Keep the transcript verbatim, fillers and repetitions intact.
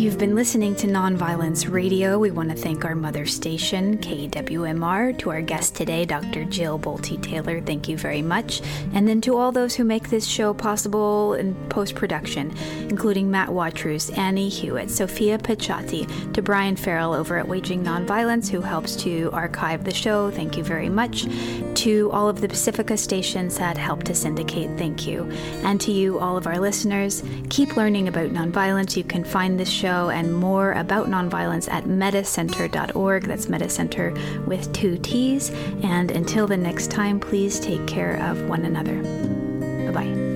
You've been listening to Nonviolence Radio. We want to thank our mother station, K W M R, to our guest today, Doctor Jill Bolte-Taylor. Thank you very much. And then to all those who make this show possible in post-production, including Matt Watrous, Annie Hewitt, Sophia Pacciatti, to Brian Farrell over at Waging Nonviolence, who helps to archive the show. Thank you very much. To all of the Pacifica stations that help to syndicate, thank you. And to you, all of our listeners, keep learning about nonviolence. You can find this show and more about nonviolence at metacenter dot org. That's Metacenter with two T's. And until the next time, please take care of one another. Bye-bye.